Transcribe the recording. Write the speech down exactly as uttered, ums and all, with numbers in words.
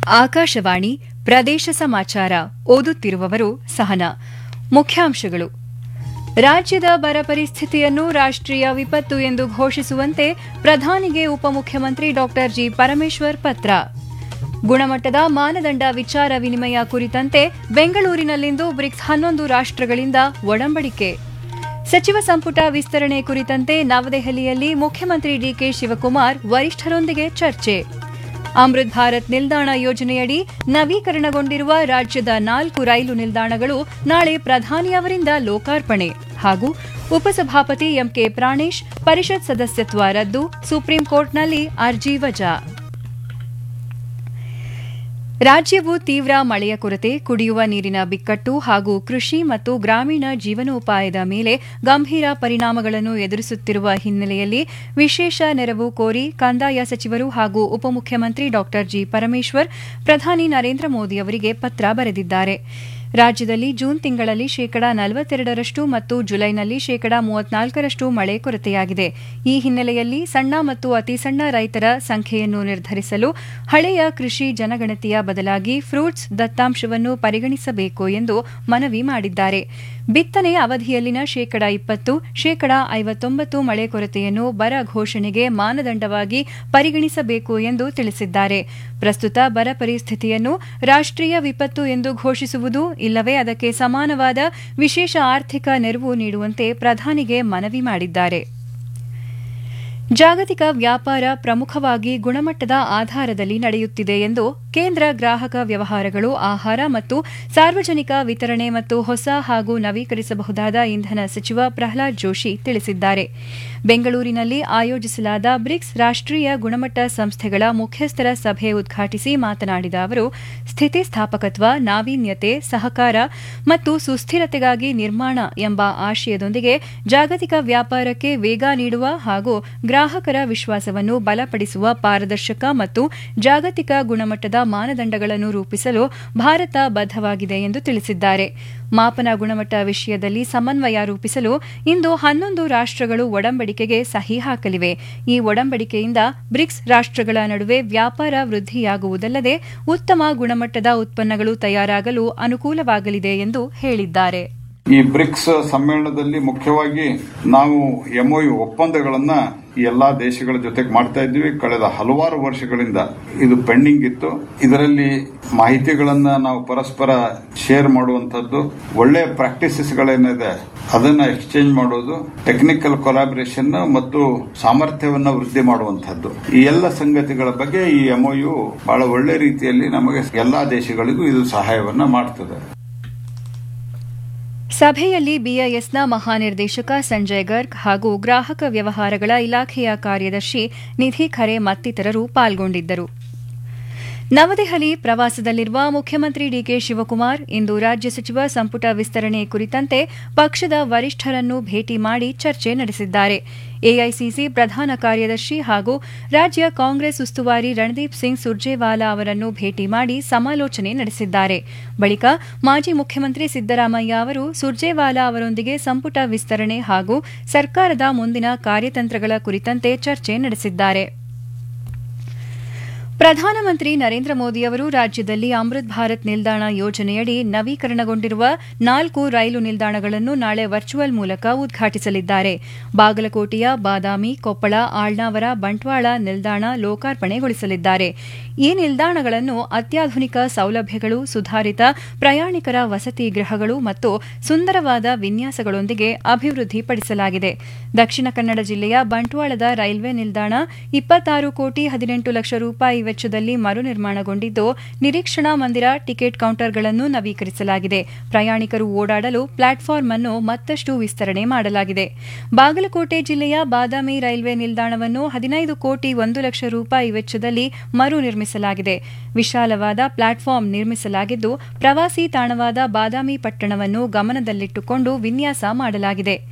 ಆಕಾಶವಾಣಿ ಪ್ರದೇಶ ಸಮಾಚಾರ ಓದುತ್ತಿರುವವರು ಸಹನಾ. ಮುಖ್ಯಾಂಶಗಳು. ರಾಜ್ಯದ ಬರ ಪರಿಸ್ಥಿತಿಯನ್ನು ರಾಷ್ಟ್ರೀಯ ವಿಪತ್ತು ಎಂದು ಘೋಷಿಸುವಂತೆ ಪ್ರಧಾನಿಗೆ ಉಪಮುಖ್ಯಮಂತ್ರಿ ಡಾ ಜಿ ಪರಮೇಶ್ವರ್ ಪತ್ರ. ಗುಣಮಟ್ಟದ ಮಾನದಂಡ ವಿಚಾರ ವಿನಿಮಯ ಕುರಿತಂತೆ ಬೆಂಗಳೂರಿನಲ್ಲಿಂದು ಬ್ರಿಕ್ಸ್ ಹನ್ನೊಂದು ರಾಷ್ಟ್ರಗಳಿಂದ ಒಡಂಬಡಿಕೆ. ಸಚಿವ ಸಂಪುಟ ವಿಸ್ತರಣೆ ಕುರಿತಂತೆ ನವದೆಹಲಿಯಲ್ಲಿ ಮುಖ್ಯಮಂತ್ರಿ ಡಿಕೆ ಶಿವಕುಮಾರ್ ವರಿಷ್ಠರೊಂದಿಗೆ ಚರ್ಚೆ. ಅಮೃತ್ ಭಾರತ್ ನಿಲ್ದಾಣ ಯೋಜನೆಯಡಿ ನವೀಕರಣಗೊಂಡಿರುವ ರಾಜ್ಯದ ನಾಲ್ಕು ರೈಲು ನಿಲ್ದಾಣಗಳು ನಾಳೆ ಪ್ರಧಾನಿ ಅವರಿಂದ ಲೋಕಾರ್ಪಣೆ. ಹಾಗೂ ಉಪಸಭಾಪತಿ ಎಂಕೆ ಪ್ರಾಣೇಶ್ ಪರಿಷತ್ ಸದಸ್ಯತ್ವ ರದ್ದು, ಸುಪ್ರೀಂ ಕೋರ್ಟ್ನಲ್ಲಿ ಅರ್ಜಿ ವಜಾ. ರಾಜ್ಯವು ತೀವ್ರ ಮಳೆಯ ಕೊರತೆ, ಕುಡಿಯುವ ನೀರಿನ ಬಿಕ್ಕಟ್ಟು ಹಾಗೂ ಕೃಷಿ ಮತ್ತು ಗ್ರಾಮೀಣ ಜೀವನೋಪಾಯದ ಮೇಲೆ ಗಂಭೀರ ಪರಿಣಾಮಗಳನ್ನು ಎದುರಿಸುತ್ತಿರುವ ಹಿನ್ನೆಲೆಯಲ್ಲಿ ವಿಶೇಷ ನೆರವು ಕೋರಿ ಕಂದಾಯ ಸಚಿವರು ಹಾಗೂ ಉಪಮುಖ್ಯಮಂತ್ರಿ ಡಾ ಜಿ ಪರಮೇಶ್ವರ್ ಪ್ರಧಾನಿ ನರೇಂದ್ರ ಮೋದಿ ಅವರಿಗೆ ಪತ್ರ ಬರೆದಿದ್ದಾರೆ. ರಾಜ್ಯದಲ್ಲಿ ಜೂನ್ ತಿಂಗಳಲ್ಲಿ ಶೇಕಡಾ ನಲವತ್ತೆರಡರಷ್ಟು ಮತ್ತು ಜುಲೈನಲ್ಲಿ ಶೇಕಡಾ ಮೂವತ್ನಾಲ್ಕರಷ್ಟು ಮಳೆ ಕೊರತೆಯಾಗಿದೆ. ಈ ಹಿನ್ನೆಲೆಯಲ್ಲಿ ಸಣ್ಣ ಮತ್ತು ಅತಿಸಣ್ಣ ರೈತರ ಸಂಖ್ಯೆಯನ್ನು ನಿರ್ಧರಿಸಲು ಹಳೆಯ ಕೃಷಿ ಜನಗಣತಿಯ ಬದಲಾಗಿ ಫ್ರೂಟ್ಸ್ ದತ್ತಾಂಶವನ್ನು ಪರಿಗಣಿಸಬೇಕು ಎಂದು ಮನವಿ ಮಾಡಿದ್ದಾರೆ. ಬಿತ್ತನೆ ಅವಧಿಯಲ್ಲಿನ ಶೇಕಡಾ ಇಪ್ಪತ್ತು, ಶೇಕಡಾ ಐವತ್ತೊಂಬತ್ತು ಮಳೆ ಕೊರತೆಯನ್ನು ಬರ ಘೋಷಣೆಗೆ ಮಾನದಂಡವಾಗಿ ಪರಿಗಣಿಸಬೇಕು ಎಂದು ತಿಳಿಸಿದ್ದಾರೆ. ಪ್ರಸ್ತುತ ಬರ ಪರಿಸ್ಥಿತಿಯನ್ನು ರಾಷ್ಟ್ರೀಯ ವಿಪತ್ತು ಎಂದು ಘೋಷಿಸುವುದು ಇಲ್ಲವೇ ಅದಕ್ಕೆ ಸಮಾನವಾದ ವಿಶೇಷ ಆರ್ಥಿಕ ನೆರವು ನೀಡುವಂತೆ ಪ್ರಧಾನಿಗೆ ಮನವಿ ಮಾಡಿದ್ದಾರೆ. ಜಾಗತಿಕ ವ್ಯಾಪಾರ ಪ್ರಮುಖವಾಗಿ ಗುಣಮಟ್ಟದ ಆಧಾರದಲ್ಲಿ ನಡೆಯುತ್ತಿದೆ ಎಂದು ಕೇಂದ್ರ ಗ್ರಾಹಕ ವ್ಯವಹಾರಗಳು, ಆಹಾರ ಮತ್ತು ಸಾರ್ವಜನಿಕ ವಿತರಣೆ ಮತ್ತು ಹೊಸ ಹಾಗೂ ನವೀಕರಿಸಬಹುದಾದ ಇಂಧನ ಸಚಿವ ಪ್ರಹ್ಲಾದ್ ಜೋಶಿ ತಿಳಿಸಿದ್ದಾರೆ. ಬೆಂಗಳೂರಿನಲ್ಲಿ ಆಯೋಜಿಸಲಾದ ಬ್ರಿಕ್ಸ್ ರಾಷ್ಟ್ರೀಯ ಗುಣಮಟ್ಟ ಸಂಸ್ಥೆಗಳ ಮುಖ್ಯಸ್ಥರ ಸಭೆ ಉದ್ಘಾಟಿಸಿ ಮಾತನಾಡಿದ ಅವರು, ಸ್ಥಿತಿಸ್ಥಾಪಕತ್ವ, ನಾವೀನ್ಯತೆ, ಸಹಕಾರ ಮತ್ತು ಸುಸ್ಥಿರತೆಗಾಗಿ ನಿರ್ಮಾಣ ಎಂಬ ಆಶಯದೊಂದಿಗೆ ಜಾಗತಿಕ ವ್ಯಾಪಾರಕ್ಕೆ ವೇಗ ನೀಡುವ ಹಾಗೂ ಗ್ರಾಹಕರ ವಿಶ್ವಾಸವನ್ನು ಬಲಪಡಿಸುವ ಪಾರದರ್ಶಕ ಮತ್ತು ಜಾಗತಿಕ ಗುಣಮಟ್ಟದ ಮಾನದಂಡಗಳನ್ನು ರೂಪಿಸಲು ಭಾರತ ಬದ್ಧವಾಗಿದೆ ಎಂದು ತಿಳಿಸಿದ್ದಾರೆ. ಮಾಪನ ಗುಣಮಟ್ಟ ವಿಷಯದಲ್ಲಿ ಸಮನ್ವಯ ರೂಪಿಸಲು ಇಂದು ಹನ್ನೊಂದು ರಾಷ್ಟ್ರಗಳು ಒಡಂಬಡಿಕೆಗೆ ಸಹಿ ಹಾಕಲಿವೆ. ಈ ಒಡಂಬಡಿಕೆಯಿಂದ ಬ್ರಿಕ್ಸ್ ರಾಷ್ಟ್ರಗಳ ನಡುವೆ ವ್ಯಾಪಾರ ವೃದ್ಧಿಯಾಗುವುದಲ್ಲದೆ ಉತ್ತಮ ಗುಣಮಟ್ಟದ ಉತ್ಪನ್ನಗಳು ತಯಾರಾಗಲು ಅನುಕೂಲವಾಗಲಿದೆ ಎಂದು ಹೇಳಿದ್ದಾರೆ. ಈ ಬ್ರಿಕ್ಸ್ ಸಮ್ಮೇಳನದಲ್ಲಿ ಮುಖ್ಯವಾಗಿ ನಾವು ಎಂಒಯು ಒಪ್ಪಂದಗಳನ್ನ ಈ ಎಲ್ಲಾ ದೇಶಗಳ ಜೊತೆಗೆ ಮಾಡ್ತಾ ಇದ್ವಿ. ಕಳೆದ ಹಲವಾರು ವರ್ಷಗಳಿಂದ ಇದು ಪೆಂಡಿಂಗ್ ಇತ್ತು. ಇದರಲ್ಲಿ ಮಾಹಿತಿಗಳನ್ನ ನಾವು ಪರಸ್ಪರ ಶೇರ್ ಮಾಡುವಂತದ್ದು, ಒಳ್ಳೆ ಪ್ರಾಕ್ಟೀಸಸ್ ಗಳೇನಿದೆ ಅದನ್ನ ಎಕ್ಸ್ಚೇಂಜ್ ಮಾಡೋದು, ಟೆಕ್ನಿಕಲ್ ಕೊಲಾಬರೇಷನ್ ಮತ್ತು ಸಾಮರ್ಥ್ಯವನ್ನ ವೃದ್ಧಿ ಮಾಡುವಂತದ್ದು, ಈ ಎಲ್ಲ ಸಂಗತಿಗಳ ಬಗ್ಗೆ ಈ ಎಂಒಯು ಬಹಳ ಒಳ್ಳೆ ರೀತಿಯಲ್ಲಿ ನಮಗೆ ಎಲ್ಲಾ ದೇಶಗಳಿಗೂ ಇದು ಸಹಾಯವನ್ನ ಮಾಡ್ತದೆ. ಸಭೆಯಲ್ಲಿ ಬಿಐಎಸ್ನ ಮಹಾನಿರ್ದೇಶಕ ಸಂಜಯ್ ಗರ್ಗ್ ಹಾಗೂ ಗ್ರಾಹಕ ವ್ಯವಹಾರಗಳ ಇಲಾಖೆಯ ಕಾರ್ಯದರ್ಶಿ ನಿಧಿ ಖರೆ ಮತ್ತಿತರರು ಪಾಲ್ಗೊಂಡಿದ್ದರು. ನವದೆಹಲಿ ಪ್ರವಾಸದಲ್ಲಿರುವ ಮುಖ್ಯಮಂತ್ರಿ ಡಿಕೆ ಶಿವಕುಮಾರ್ ಇಂದು ರಾಜ್ಯ ಸಚಿವ ಸಂಪುಟ ವಿಸ್ತರಣೆ ಕುರಿತಂತೆ ಪಕ್ಷದ ವರಿಷ್ಠರನ್ನು ಭೇಟಿ ಮಾಡಿ ಚರ್ಚೆ ನಡೆಸಿದ್ದಾರೆ. ಎಐಸಿಸಿ ಪ್ರಧಾನ ಕಾರ್ಯದರ್ಶಿ ಹಾಗೂ ರಾಜ್ಯ ಕಾಂಗ್ರೆಸ್ ಉಸ್ತುವಾರಿ ರಣದೀಪ್ ಸಿಂಗ್ ಸುರ್ಜೇವಾಲಾ ಅವರನ್ನು ಭೇಟಿ ಮಾಡಿ ಸಮಾಲೋಚನೆ ನಡೆಸಿದ್ದಾರೆ. ಬಳಿಕ ಮಾಜಿ ಮುಖ್ಯಮಂತ್ರಿ ಸಿದ್ದರಾಮಯ್ಯ ಅವರು ಸುರ್ಜೇವಾಲಾ ಅವರೊಂದಿಗೆ ಸಂಪುಟ ವಿಸ್ತರಣೆ ಹಾಗೂ ಸರ್ಕಾರದ ಮುಂದಿನ ಕಾರ್ಯತಂತ್ರಗಳ ಕುರಿತಂತೆ ಚರ್ಚೆ ನಡೆಸಿದ್ದಾರೆ. ಪ್ರಧಾನಮಂತ್ರಿ ನರೇಂದ್ರ ಮೋದಿ ಅವರು ರಾಜ್ಯದಲ್ಲಿ ಅಮೃತ್ ಭಾರತ್ ನಿಲ್ದಾಣ ಯೋಜನೆಯಡಿ ನವೀಕರಣಗೊಂಡಿರುವ ನಾಲ್ಕು ರೈಲು ನಿಲ್ದಾಣಗಳನ್ನು ನಾಳೆ ವರ್ಚುವಲ್ ಮೂಲಕ ಉದ್ಘಾಟಿಸಲಿದ್ದಾರೆ. ಬಾಗಲಕೋಟೆಯ ಬಾದಾಮಿ, ಕೊಪ್ಪಳ, ಆಳ್ನಾವರ, ಬಂಟ್ವಾಳ ನಿಲ್ದಾಣ ಲೋಕಾರ್ಪಣೆಗೊಳಿಸಲಿದ್ದಾರೆ. ಈ ನಿಲ್ದಾಣಗಳನ್ನು ಅತ್ಯಾಧುನಿಕ ಸೌಲಭ್ಯಗಳು, ಸುಧಾರಿತ ಪ್ರಯಾಣಿಕರ ವಸತಿ ಗೃಹಗಳು ಮತ್ತು ಸುಂದರವಾದ ವಿನ್ಯಾಸಗಳೊಂದಿಗೆ ಅಭಿವೃದ್ಧಿಪಡಿಸಲಾಗಿದೆ. ದಕ್ಷಿಣ ಕನ್ನಡ ಜಿಲ್ಲೆಯ ಬಂಟ್ವಾಳದ ರೈಲ್ವೆ ನಿಲ್ದಾಣ ಇಪ್ಪತ್ತಾರು ಕೋಟಿ ಹದಿನೆಂಟು ಲಕ್ಷ ರೂಪಾಯಿ ವೆಚ್ಚದಲ್ಲಿ ಮರು ನಿರ್ಮಾಣಗೊಂಡಿದ್ದು, ನಿರೀಕ್ಷಣಾ ಮಂದಿರ, ಟಿಕೆಟ್ ಕೌಂಟರ್ಗಳನ್ನು ನವೀಕರಿಸಲಾಗಿದೆ. ಪ್ರಯಾಣಿಕರು ಓಡಾಡಲು ಪ್ಲಾಟ್ಫಾರ್ಮ್ ಅನ್ನು ಮತ್ತಷ್ಟು ವಿಸ್ತರಣೆ ಮಾಡಲಾಗಿದೆ. ಬಾಗಲಕೋಟೆ ಜಿಲ್ಲೆಯ ಬಾದಾಮಿ ರೈಲ್ವೆ ನಿಲ್ದಾಣವನ್ನು ಹದಿನೈದು ಕೋಟಿ ಒಂದು ಲಕ್ಷ ರೂಪಾಯಿ ವೆಚ್ಚದಲ್ಲಿ ಮರು ನಿರ್ಮಿಸಲಾಗಿದೆ. ವಿಶಾಲವಾದ ಪ್ಲಾಟ್ಫಾರ್ಮ್ ನಿರ್ಮಿಸಲಾಗಿದ್ದು, ಪ್ರವಾಸಿ ತಾಣವಾದ ಬಾದಾಮಿ ಪಟ್ಟಣವನ್ನು ಗಮನದಲ್ಲಿಟ್ಟುಕೊಂಡು ವಿನ್ಯಾಸ ಮಾಡಲಾಗಿದೆ.